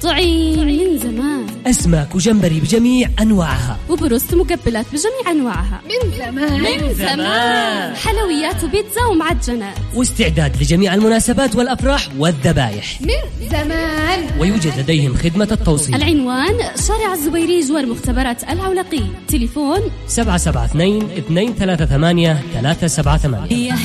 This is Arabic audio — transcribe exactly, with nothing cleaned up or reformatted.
طعيم من زمان. أسماك وجمبري بجميع أنواعها، وبروست مقبلات بجميع أنواعها من زمان. من زمان. حلويات وبيتزا ومعجنات، واستعداد لجميع المناسبات والأفراح والذبايح من زمان. ويوجد لديهم خدمة التوصيل. العنوان شارع الزبيري جوار مختبرات العولقي. تليفون سبعة سبعة اثنين اثنين ثلاثة ثمانية ثلاثة سبعة ثمانية.